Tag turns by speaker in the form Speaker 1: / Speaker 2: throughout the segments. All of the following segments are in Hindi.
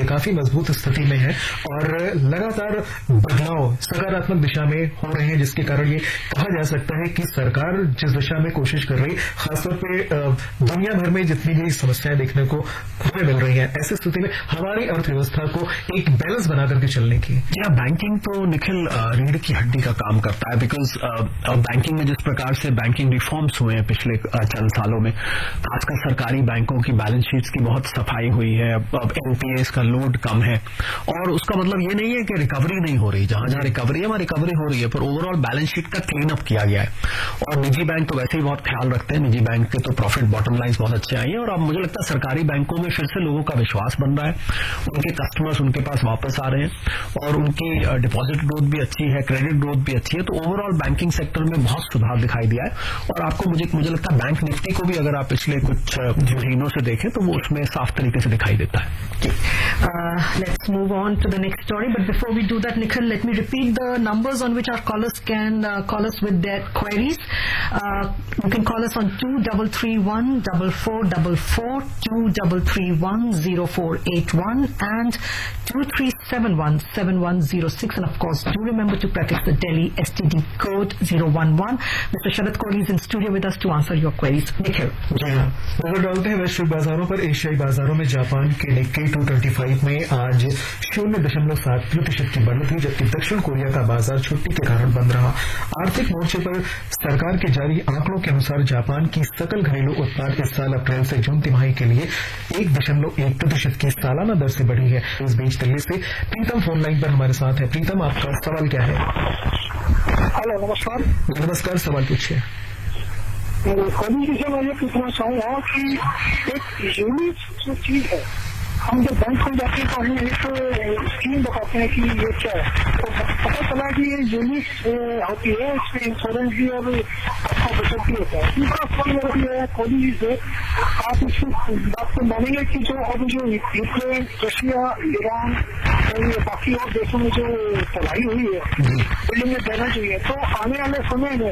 Speaker 1: काफी मजबूत स्थिति में है और लगातार बदलाव सकारात्मक दिशा में हो रहे हैं, जिसके कारण ये कहा जा सकता है कि सरकार जिस दिशा में कोशिश कर रही, खासतौर पे दुनिया भर में जितनी भी समस्याएं देखने को हमें मिल रही हैं, ऐसी स्थिति में हमारी अर्थव्यवस्था को एक बैलेंस बना करके चलने की।
Speaker 2: या बैंकिंग तो निखिल रीढ़ की हड्डी का काम करता है, बिकॉज बैंकिंग में जिस प्रकार से बैंकिंग रिफॉर्म्स हुए हैं पिछले चंद सालों में, खासकर सरकारी बैंकों की बैलेंस शीट्स की बहुत सफाई हुई है, अब एनपीएस का लोड कम है, और उसका मतलब ये नहीं है कि रिकवरी नहीं हो रही, जहां जहां रिकवरी है वहां रिकवरी हो रही है, पर ओवरऑल बैलेंस शीट का क्लीन अप किया गया है। और निजी बैंक तो वैसे ही बहुत ख्याल रखते हैं, निजी बैंक के तो प्रॉफिट बॉटम लाइन्स बहुत अच्छे आई है, और अब मुझे लगता है सरकारी बैंकों में फिर से लोगों का विश्वास बन रहा है, उनके कस्टमर्स उनके पास वापस आ रहे हैं और उनकी डिपॉजिट ग्रोथ भी अच्छी है, क्रेडिट ग्रोथ भी अच्छी है, तो ओवरऑल बैंकिंग सेक्टर में बहुत सुधार दिखाई दिया है। और आपको मुझे लगता है बैंक निफ्टी को भी अगर आप पिछले कुछ महीनों से देखें तो वो उसमें साफ तरीके से दिखाई देता है।
Speaker 3: Let's move on to the next story, but before we do that, Nikhil, let me repeat the numbers on which our callers can call us with their queries. You can call us on 2331-4444, 2331-0481 and 2371-7106, and of course do remember to prefix the Delhi STD code 011. Mr. Sharad Kohli is in studio with us to answer your queries. Nikhil.
Speaker 1: जी हाँ, नजर डालते हैं वैश्विक बाजारों पर। एशियाई बाजारों में जापान के निक्केई 225 में आज 0.7% की बढ़ोतरी, जबकि दक्षिण कोरिया का बाजार छुट्टी के कारण बंद रहा। आर्थिक मोर्चे पर सरकार के जारी आंकड़ों के अनुसार जापान की सकल घरेलू उत्पाद इस साल अप्रैल से जून तिमाही के लिए 1.1% की सालाना दर से बढ़ी है। इस बीच दिल्ली से प्रीतम फोन लाइन पर हमारे साथ है। प्रीतम, आपका सवाल क्या है?
Speaker 4: हेलो, नमस्कार।
Speaker 1: नमस्कार, सवाल पूछिए।
Speaker 4: कभी से मैं ये पूछना चाहूँगा कि एक यूनिक जो चीज है, हम जब बैंक में जाते हैं तो हमें एक स्कीम बताते हैं कि ये क्या है, तो पता चला कि ये यूनिक होती है, इसमें इंश्योरेंस भी और आपका बचत भी होता है। दूसरा सवाल मेरा है कोहली से, आप इस बात को मानेंगे कि जो अब जो यूक्रेन, रशिया, ईरान और ये बाकी और देशों में जो तबाही हुई है, बिल्डिंग में डैमेज हुई है, तो आने वाले समय में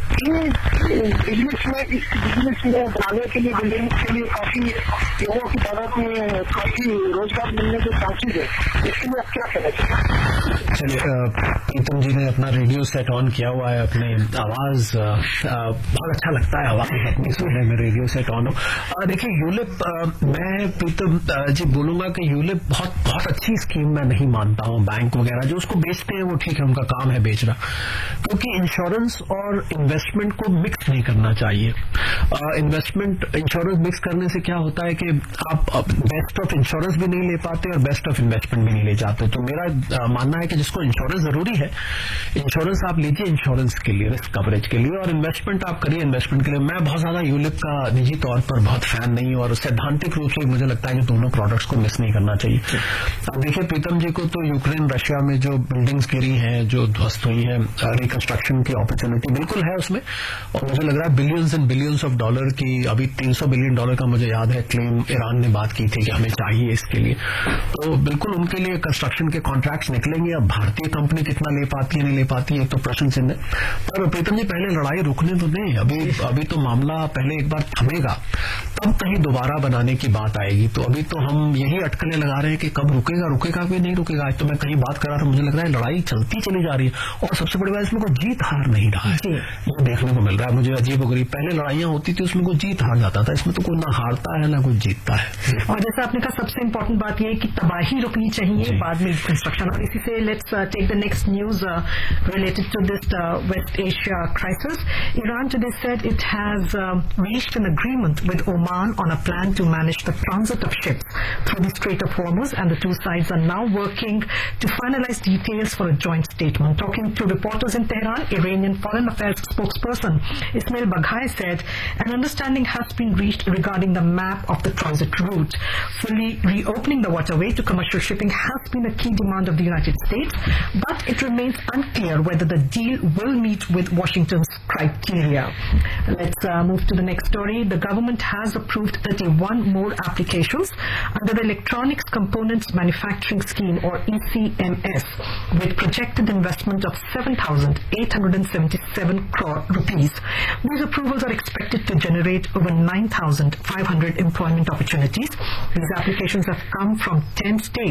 Speaker 4: बिजनेस में बनाने के लिए, बिल्डिंग के लिए काफी लोगों की तादाद में काफी रोजगार मिलने के चांसेज है, इसके लिए आप क्या कहना चाहेंगे?
Speaker 2: चलिए, प्रीतम जी ने अपना रेडियो सेट ऑन किया हुआ है, अपने आवाज बहुत अच्छा लगता है आवाज अपनी सुनने में, रेडियो सेट ऑन हो। देखिए यूलिप, मैं प्रीतम जी बोलूंगा कि यूलिप बहुत अच्छी स्कीम मैं नहीं मानता हूं। बैंक वगैरह जो उसको बेचते हैं वो ठीक है, उनका काम है बेचना, क्योंकि इंश्योरेंस और इन्वेस्टमेंट को मिक्स नहीं करना चाहिए। इंश्योरेंस मिक्स करने से क्या होता है कि आप बेस्ट ऑफ इंश्योरेंस भी नहीं ले पाते और बेस्ट ऑफ इन्वेस्टमेंट भी नहीं ले जाते। तो मेरा मानना है कि जिसको इंश्योरेंस जरूरी है, इंश्योरेंस आप लीजिए इंश्योरेंस के लिए, रिस्क कवरेज के लिए, और इन्वेस्टमेंट आप करिए इन्वेस्टमेंट के लिए। मैं बहुत ज्यादा यूलिप का निजी तौर पर बहुत फैन नहीं, और सैद्धांतिक रूप से मुझे लगता है कि दोनों प्रोडक्ट्स को मिस नहीं करना चाहिए। अब देखिए प्रीतम जी को तो यूक्रेन रशिया में जो बिल्डिंग्स गिरी हैं, जो ध्वस्त हुई हैं, रिकंस्ट्रक्शन की अपॉर्चुनिटी बिल्कुल है उसमें, और मुझे लग रहा है billions and billions of dollar की, अभी $300 बिलियन का मुझे याद है क्लेम ईरान ने बात की थी कि हमें चाहिए इसके लिए, तो बिल्कुल उनके लिए कंस्ट्रक्शन के कॉन्ट्रैक्ट्स निकलेंगे। अब भारतीय कंपनी कितना ले पाती है नहीं ले पाती है तो प्रश्न चिन्ह है। पर प्रीतम जी पहले लड़ाई रुकने तो दें, अभी तो मामला पहले एक बार थमेगा तब कहीं दोबारा बनाने की बात आएगी। तो अभी तो हम यही अटकलें लगा रहे हैं कि कब रुकेगा कि नहीं रुकेगा। आज तो मैं कहीं बात कर रहा था, मुझे लग रहा है लड़ाई चलती चली जा रही है, और सबसे बड़ी बात इसमें कोई जीत हार नहीं रहा है, ये देखने को मिल रहा है मुझे अजीबोगरीब। पहले लड़ाइयां होती थी उसमें कोई जीत हार जाता था, इसमें तो कोई ना हारता है ना कोई जीतता है।
Speaker 3: और जैसा आपने कहा, सबसे इम्पोर्टेंट बात यह है कि तबाही रुकनी चाहिए, बाद में कंस्ट्रक्शन। और इसी से let's take the next news related to this West Asia crisis. Iran today said it has reached an agreement with Oman on a plan to manage the transit of ships through the Strait of Hormuz, and the two sides are now working to finalize details for a joint statement. Talking to reporters in Tehran, Iranian Foreign Affairs spokesperson Ismail Baghai said an understanding has been reached regarding the map of the transit route. Fully reopening the waterway to commercial shipping has been a key demand of the United States, but it remains unclear whether the deal will meet with Washington's criteria. Let's move to the next story. The government has approved 31 more applications under the Electronics Components Manufacturing Scheme, or ECMS, with projected investment of 7,877 crore rupees. These approvals are expected to generate over 9,500 employment opportunities. These applications have come from 10 states.